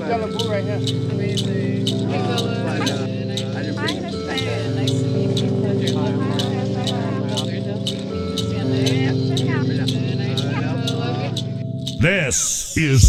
yellow boo right here. Amazing. Hey, Bella. Hi, Miss Fan. Nice to meet you. Pleasure. Love you. Check out. Nice to meet you. Love you. This is